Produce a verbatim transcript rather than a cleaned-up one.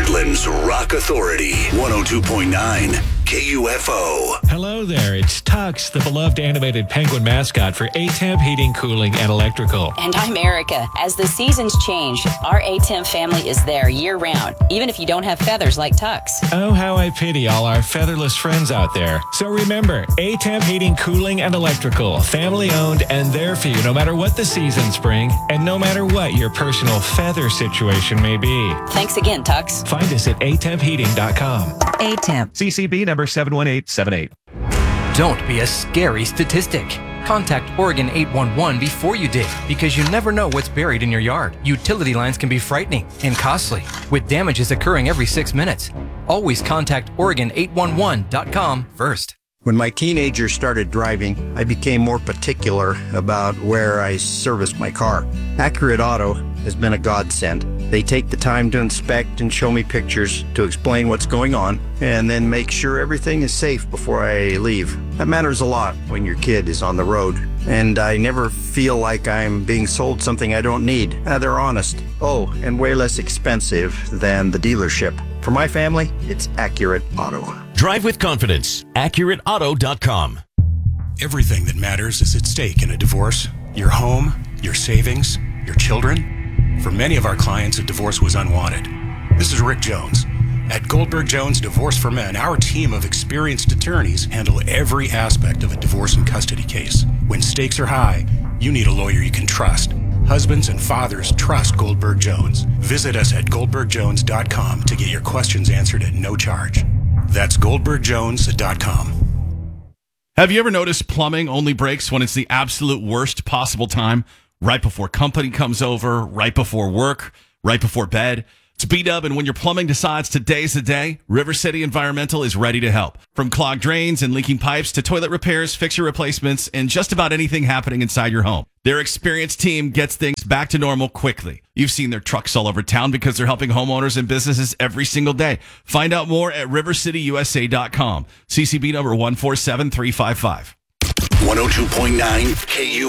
Heartland's Rock Authority, one oh two point nine K U F O. Hello there, it's Tux, the beloved animated penguin mascot for A-Temp Heating, Cooling, and Electrical. And I'm Erica. As the seasons change, our A-Temp family is there year-round, even if you don't have feathers like Tux. Oh, how I pity all our featherless friends out there. So remember, A-Temp Heating, Cooling, and Electrical, family-owned and there for you no matter what the seasons bring, and no matter what your personal feather situation may be. Thanks again, Tux. Find us at a temp heating dot com. A-Temp. C C B number seven one eight seven eight. Don't be a scary statistic. Contact Oregon eight one one before you dig, because you never know what's buried in your yard. Utility lines can be frightening and costly, with damages occurring every six minutes. Always contact Oregon eight one one dot com first. When my teenagers started driving, I became more particular about where I serviced my car. Accurate Auto has been a godsend. They take the time to inspect and show me pictures to explain what's going on, and then make sure everything is safe before I leave. That matters a lot when your kid is on the road, and I never feel like I'm being sold something I don't need. Uh, they're honest. Oh, and way less expensive than the dealership. For my family, it's Accurate Auto. Drive with confidence. accurate auto dot com. Everything that matters is at stake in a divorce. Your home, your savings, your children. For many of our clients, a divorce was unwanted. This is Rick Jones. At Goldberg Jones Divorce for Men, our team of experienced attorneys handle every aspect of a divorce and custody case. When stakes are high, you need a lawyer you can trust. Husbands and fathers trust Goldberg Jones. Visit us at goldberg jones dot com to get your questions answered at no charge. That's goldberg jones dot com. Have you ever noticed plumbing only breaks when it's the absolute worst possible time? Right before company comes over, right before work, right before bed. It's B-Dub, and when your plumbing decides today's the day, River City Environmental is ready to help. From clogged drains and leaking pipes to toilet repairs, fixture replacements, and just about anything happening inside your home. Their experienced team gets things back to normal quickly. You've seen their trucks all over town because they're helping homeowners and businesses every single day. Find out more at river city u s a dot com. C C B number one four seven three five five. one oh two point nine K U